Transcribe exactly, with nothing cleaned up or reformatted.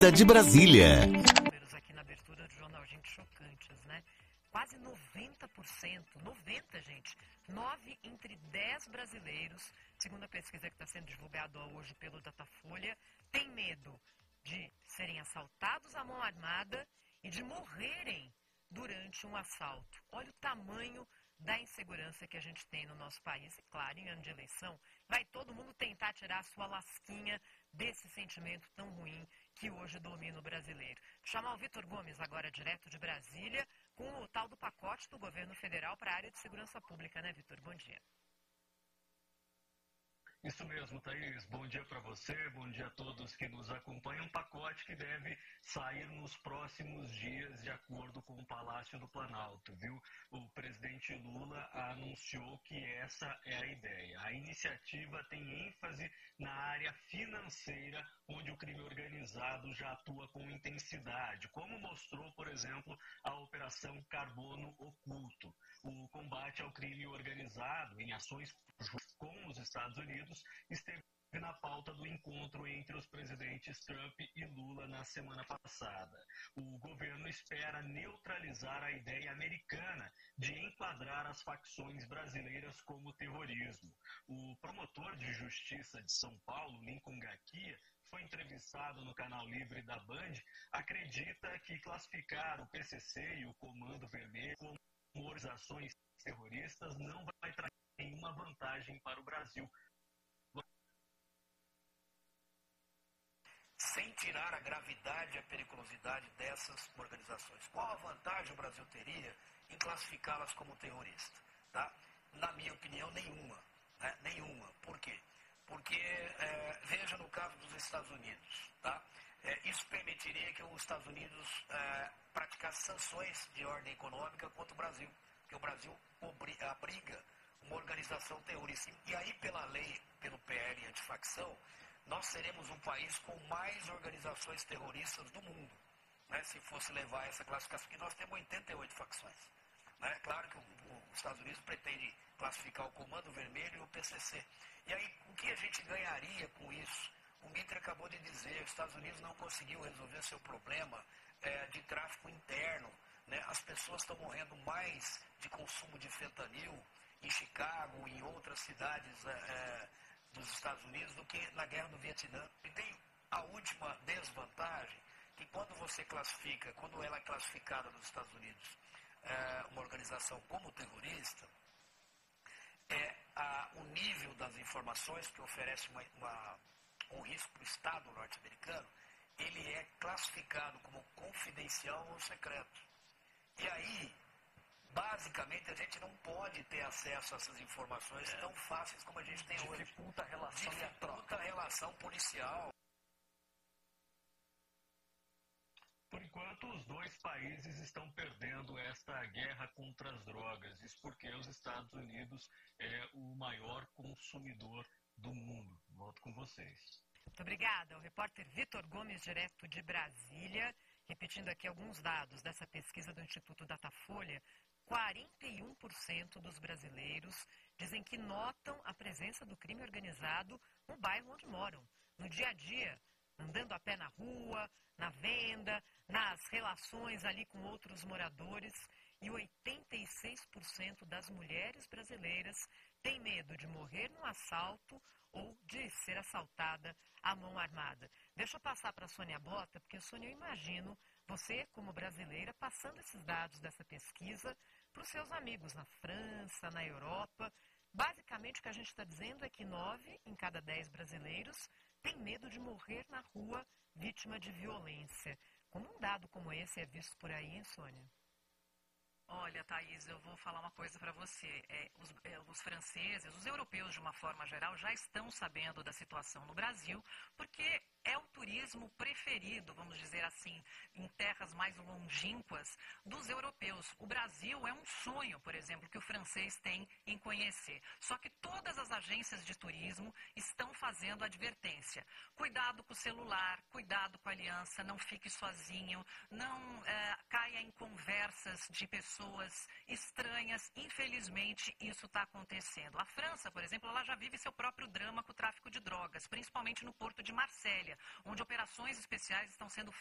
de Brasília. Aqui na abertura do jornal Gente Chocantes, né? Quase noventa por cento, noventa, gente, nove entre dez brasileiros, segundo a pesquisa que está sendo divulgada hoje pelo Datafolha, tem medo de serem assaltados à mão armada e de morrerem durante um assalto. Olha o tamanho da insegurança que a gente tem no nosso país. E claro, em ano de eleição, vai todo mundo tentar tirar a sua lasquinha desse sentimento tão ruim que hoje domina o brasileiro. Vou chamar o Vitor Gomes agora, direto de Brasília, com o tal do pacote do governo federal para a área de segurança pública, né, Vitor? Bom dia. Isso mesmo, Thaís. Bom dia para você, bom dia a todos que nos acompanham. Um pacote que deve sair nos próximos dias, de acordo com o Palácio do Planalto, viu? O presidente Lula anunciou que essa é a ideia. A iniciativa tem ênfase na área financeira, onde o crime organizado já atua com intensidade, como mostrou, por exemplo, a Operação Carbono Oculto. O combate ao crime organizado em ações com os Estados Unidos esteve na pauta do encontro entre os presidentes Trump e Lula na semana passada. O governo espera neutralizar a ideia americana de enquadrar as facções brasileiras como terrorismo. O promotor de justiça de São Paulo, Lincoln Gaquia, foi entrevistado no canal Livre da Band, acredita que classificar o P C C e o Comando Vermelho como organizações terroristas não vai trazer nenhuma vantagem para o Brasil. Sem tirar a gravidade e a periculosidade dessas organizações. Qual a vantagem o Brasil teria em classificá-las como terroristas? Tá? Na minha opinião, nenhuma. Né? Nenhuma. Por quê? Porque, é, veja no caso dos Estados Unidos, tá? É, isso permitiria que os Estados Unidos é, praticasse sanções de ordem econômica contra o Brasil, porque o Brasil abriga uma organização terrorista. E aí, pela lei, pelo P L antifacção, nós seremos um país com mais organizações terroristas do mundo, né, se fosse levar essa classificação, porque nós temos oitenta e oito facções. Né? Claro que o, o, os Estados Unidos pretende classificar o Comando Vermelho e o P C C. E aí, o que a gente ganharia com isso? O Mitre acabou de dizer, os Estados Unidos não conseguiu resolver seu problema é, de tráfico interno. Né? As pessoas estão morrendo mais de consumo de fentanil em Chicago, em outras cidades é, dos Estados Unidos, do que na guerra do Vietnã. E tem a última desvantagem, que quando você classifica, quando ela é classificada nos Estados Unidos, é, uma organização como terrorista, é a, o nível das informações que oferece uma, uma, um risco para o Estado norte-americano, ele é classificado como confidencial ou secreto. E aí, basicamente, a gente não pode ter acesso a essas informações é. tão fáceis como a gente tem hoje. Dificulta a relação e a troca. Dificulta a relação policial. Por enquanto, os dois países estão perdendo esta guerra contra as drogas. Isso porque os Estados Unidos é o maior consumidor do mundo. Volto com vocês. Muito obrigada. O repórter Vitor Gomes, direto de Brasília. Repetindo aqui alguns dados dessa pesquisa do Instituto Datafolha, quarenta e um por cento dos brasileiros dizem que notam a presença do crime organizado no bairro onde moram, no dia a dia, andando a pé na rua, na venda, nas relações ali com outros moradores. E oitenta e seis por cento das mulheres brasileiras têm medo de morrer num assalto ou de ser assaltada à mão armada. Deixa eu passar para a Sônia Bota, porque, Sônia, eu imagino você, como brasileira, passando esses dados dessa pesquisa para os seus amigos na França, na Europa. Basicamente, o que a gente está dizendo é que nove em cada dez brasileiros têm medo de morrer na rua vítima de violência. Como um dado como esse é visto por aí, hein, Sônia? Olha, Thaís, eu vou falar uma coisa para você. É, os, é, os franceses, os europeus de uma forma geral, já estão sabendo da situação no Brasil, porque é o turismo preferido, vamos dizer assim, em terras mais longínquas dos europeus. O Brasil é um sonho, por exemplo, que o francês tem em conhecer. Só que todas as agências de turismo estão fazendo advertência. Cuidado com o celular, cuidado com a aliança, não fique sozinho, não é, caia em conversas de pessoas estranhas. Infelizmente, isso está acontecendo. A França, por exemplo, ela já vive seu próprio drama com o tráfico de drogas, principalmente no porto de Marselha. onde operações especiais estão sendo